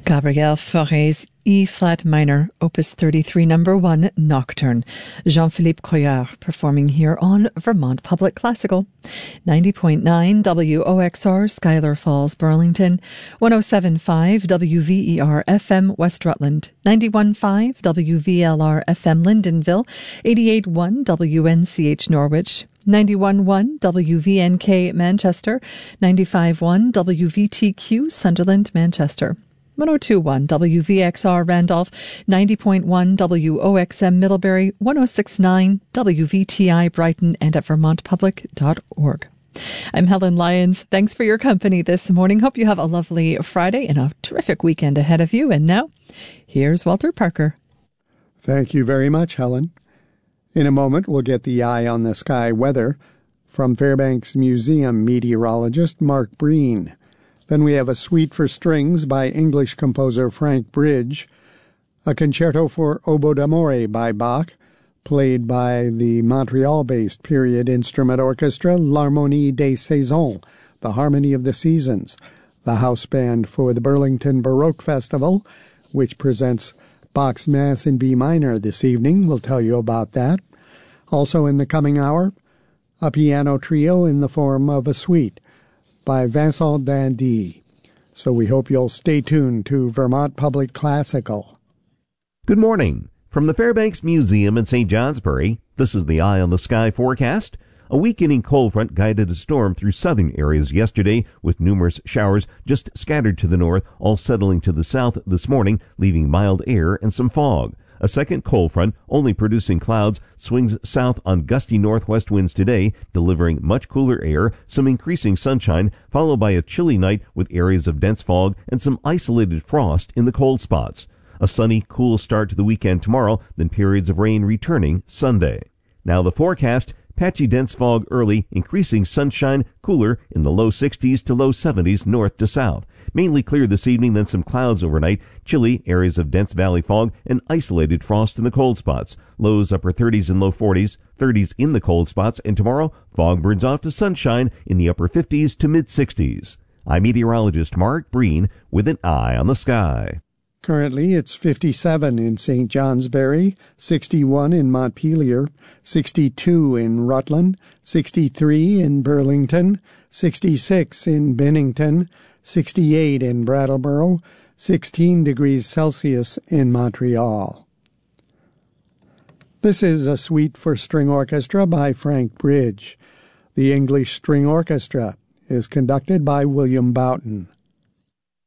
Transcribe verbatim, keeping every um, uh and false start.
Gabriel Fauré's E-flat minor, Opus thirty-three, number one, Nocturne. Jean-Philippe Couillard performing here on Vermont Public Classical. ninety point nine W O X R, Schuyler Falls, Burlington. one oh seven point five W V E R F M, West Rutland. ninety-one point five W V L R F M, Lyndonville. eighty-eight point one W N C H, Norwich. ninety-one point one W V N K, Manchester. ninety-five point one W V T Q, Sunderland, Manchester. one oh two point one W V X R, Randolph. ninety point one W O X M, Middlebury. one oh six point nine W V T I, Brighton, and at vermont public dot org. I'm Helen Lyons. Thanks for your company this morning. Hope you have a lovely Friday and a terrific weekend ahead of you. And now, here's Walter Parker. Thank you very much, Helen. In a moment, we'll get the eye on the sky weather from Fairbanks Museum meteorologist Mark Breen. Then we have a suite for strings by English composer Frank Bridge, a concerto for oboe d'amore by Bach, played by the Montreal-based period instrument orchestra L'Harmonie des Saisons, the Harmony of the Seasons, the house band for the Burlington Baroque Festival, which presents Bach's Mass in B minor this evening. We'll tell you about that. Also in the coming hour, a piano trio in the form of a suite by Vincent Dandy. So we hope you'll stay tuned to Vermont Public Classical. Good morning. From the Fairbanks Museum in Saint Johnsbury, this is the Eye on the Sky forecast. A weakening cold front guided a storm through southern areas yesterday, with numerous showers just scattered to the north, all settling to the south this morning, leaving mild air and some fog. A second cold front, only producing clouds, swings south on gusty northwest winds today, delivering much cooler air, some increasing sunshine, followed by a chilly night with areas of dense fog and some isolated frost in the cold spots. A sunny, cool start to the weekend tomorrow, then periods of rain returning Sunday. Now the forecast: patchy dense fog early, increasing sunshine, cooler in the low sixties to low seventies north to south. Mainly clear this evening, then some clouds overnight, chilly, areas of dense valley fog, and isolated frost in the cold spots. Lows upper thirties and low forties, thirties in the cold spots, and tomorrow, fog burns off to sunshine in the upper fifties to mid-sixties. I'm meteorologist Mark Breen with an eye on the sky. Currently, it's fifty-seven in Saint Johnsbury, sixty-one in Montpelier, sixty-two in Rutland, sixty-three in Burlington, sixty-six in Bennington, sixty-eight in Brattleboro, sixteen degrees Celsius in Montreal. This is a suite for string orchestra by Frank Bridge. The English String Orchestra is conducted by William Boughton.